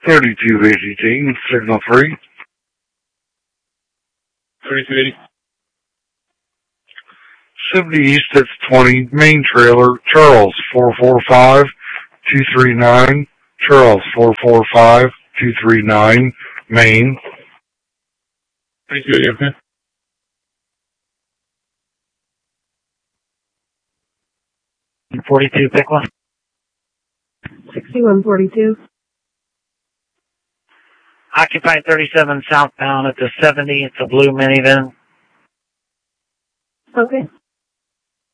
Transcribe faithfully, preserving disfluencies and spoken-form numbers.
thirty-two eighty, signal three. thirty-two eighty. seventy East, that's twenty, main trailer, Charles, four four five, two three nine, Charles, four four five, two three nine, main. thirty-two eighty, okay. forty-two, pick one. sixty-one forty-two. Occupy thirty-seven southbound at the seventy. It's a blue minivan. Okay.